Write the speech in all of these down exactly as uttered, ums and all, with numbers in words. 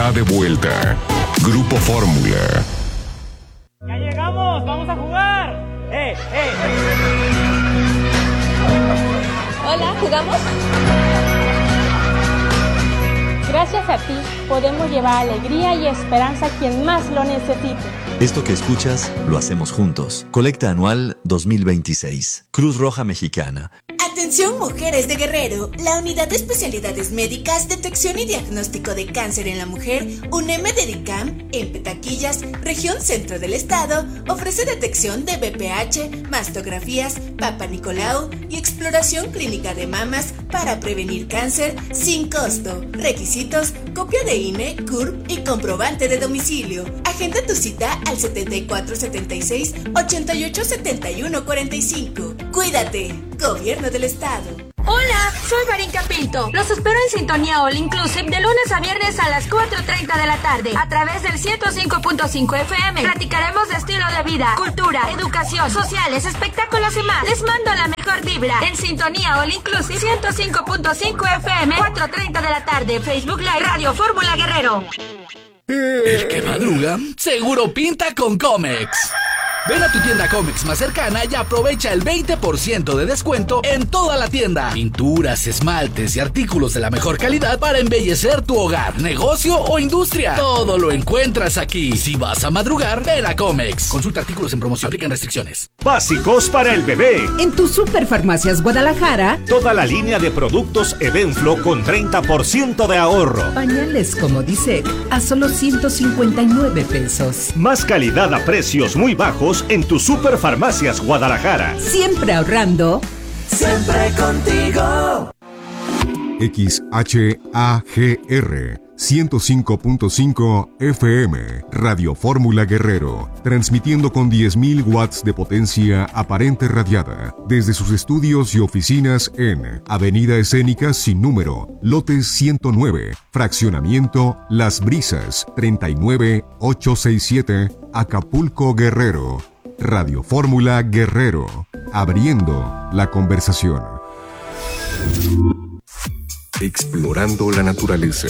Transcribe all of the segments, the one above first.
está de vuelta. Grupo Fórmula. ¡Ya llegamos! ¡Vamos a jugar! ¡Eh, eh! Hola, ¿jugamos? Gracias a ti, podemos llevar alegría y esperanza a quien más lo necesite. Esto que escuchas, lo hacemos juntos. Colecta anual dos mil veintiséis. Cruz Roja Mexicana. Atención mujeres de Guerrero, la Unidad de Especialidades Médicas, Detección y Diagnóstico de Cáncer en la Mujer, UNEM Dedicam, en Petaquillas, región centro del estado, ofrece detección de B P H, mastografías, Papa Nicolau y exploración clínica de mamas para prevenir cáncer sin costo. Requisitos: copia de I N E, C U R P y comprobante de domicilio. Agenda tu cita al setenta y cuatro setenta y seis, ochenta y ocho setenta y uno cuarenta y cinco. Cuídate, Gobierno del Estado. Hola, soy Marinka Pinto. Los espero en Sintonía All Inclusive de lunes a viernes a las cuatro treinta de la tarde a través del ciento cinco punto cinco F M. Platicaremos de estilo de vida, cultura, educación, sociales, espectáculos y más. Les mando la mejor vibra en Sintonía All Inclusive ciento cinco punto cinco F M, cuatro treinta de la tarde, Facebook Live, Radio Fórmula Guerrero. El que madruga, seguro pinta con Comex. Ven a tu tienda Comex más cercana y aprovecha el veinte por ciento de descuento en toda la tienda. Pinturas, esmaltes y artículos de la mejor calidad para embellecer tu hogar, negocio o industria. Todo lo encuentras aquí. Si vas a madrugar, ven a Comex. Consulta artículos en promoción, aplican restricciones. Básicos para el bebé. En tus Superfarmacias Guadalajara, toda la línea de productos Evenflo con treinta por ciento de ahorro. Pañales como Disec a solo ciento cincuenta y nueve pesos. Más calidad a precios muy bajos en tus Superfarmacias Guadalajara. Siempre ahorrando, siempre contigo. X H A G R ciento cinco punto cinco F M, Radio Fórmula Guerrero, transmitiendo con diez mil watts de potencia aparente radiada, desde sus estudios y oficinas en Avenida Escénica sin número, lote ciento nueve, fraccionamiento Las Brisas, treinta y nueve ochocientos sesenta y siete, Acapulco, Guerrero. Radio Fórmula Guerrero, abriendo la conversación. Explorando la naturaleza.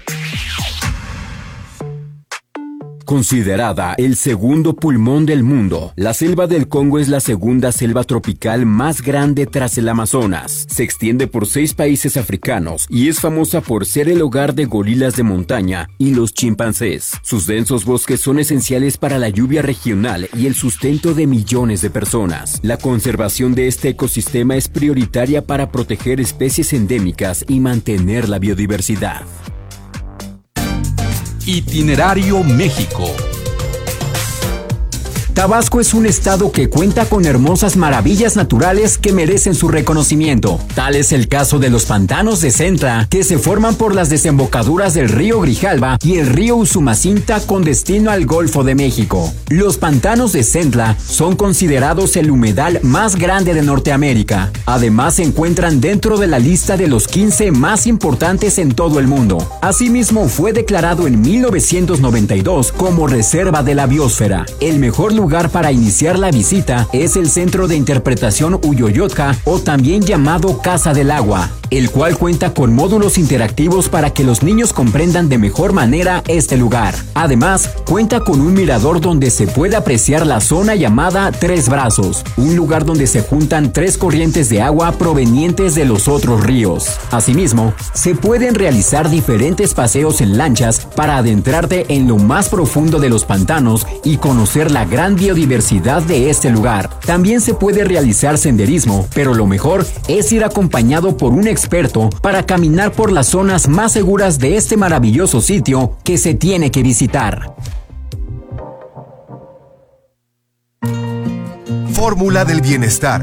Considerada el segundo pulmón del mundo, la selva del Congo es la segunda selva tropical más grande tras el Amazonas. Se extiende por seis países africanos y es famosa por ser el hogar de gorilas de montaña y los chimpancés. Sus densos bosques son esenciales para la lluvia regional y el sustento de millones de personas. La conservación de este ecosistema es prioritaria para proteger especies endémicas y mantener la biodiversidad. Itinerario México. Tabasco es un estado que cuenta con hermosas maravillas naturales que merecen su reconocimiento. Tal es el caso de los pantanos de Centla, que se forman por las desembocaduras del río Grijalva y el río Usumacinta con destino al Golfo de México. Los pantanos de Centla son considerados el humedal más grande de Norteamérica. Además, se encuentran dentro de la lista de los quince más importantes en todo el mundo. Asimismo, fue declarado en mil novecientos noventa y dos como Reserva de la Biosfera. El mejor lugar lugar para iniciar la visita es el Centro de Interpretación Uyoyotka, o también llamado Casa del Agua, el cual cuenta con módulos interactivos para que los niños comprendan de mejor manera este lugar. Además, cuenta con un mirador donde se puede apreciar la zona llamada Tres Brazos, un lugar donde se juntan tres corrientes de agua provenientes de los otros ríos. Asimismo, se pueden realizar diferentes paseos en lanchas para adentrarte en lo más profundo de los pantanos y conocer la gran biodiversidad de este lugar. También se puede realizar senderismo, pero lo mejor es ir acompañado por un experto para caminar por las zonas más seguras de este maravilloso sitio que se tiene que visitar. Fórmula del bienestar.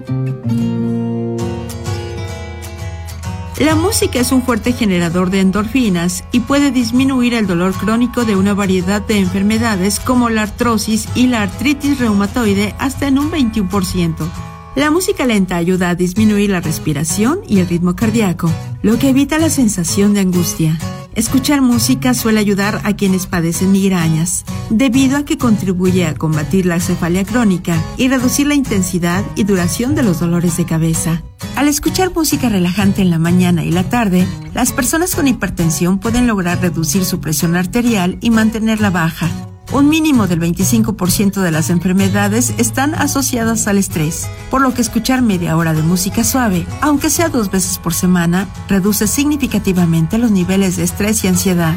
La música es un fuerte generador de endorfinas y puede disminuir el dolor crónico de una variedad de enfermedades como la artrosis y la artritis reumatoide hasta en un veintiuno por ciento. La música lenta ayuda a disminuir la respiración y el ritmo cardíaco, lo que evita la sensación de angustia. Escuchar música suele ayudar a quienes padecen migrañas, debido a que contribuye a combatir la cefalia crónica y reducir la intensidad y duración de los dolores de cabeza. Al escuchar música relajante en la mañana y la tarde, las personas con hipertensión pueden lograr reducir su presión arterial y mantenerla baja. Un mínimo del veinticinco por ciento de las enfermedades están asociadas al estrés, por lo que escuchar media hora de música suave, aunque sea dos veces por semana, reduce significativamente los niveles de estrés y ansiedad.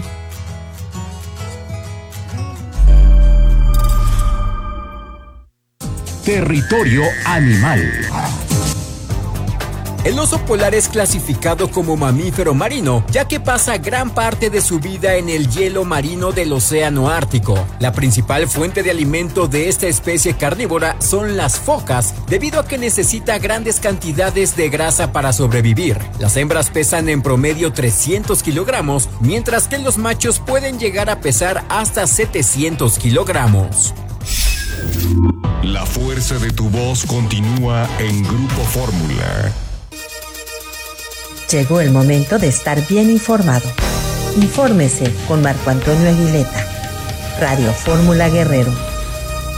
Territorio animal. El oso polar es clasificado como mamífero marino, ya que pasa gran parte de su vida en el hielo marino del océano Ártico. La principal fuente de alimento de esta especie carnívora son las focas, debido a que necesita grandes cantidades de grasa para sobrevivir. Las hembras pesan en promedio trescientos kilogramos, mientras que los machos pueden llegar a pesar hasta setecientos kilogramos. La fuerza de tu voz continúa en Grupo Fórmula. Llegó el momento de estar bien informado. Infórmese con Marco Antonio Aguileta. Radio Fórmula Guerrero.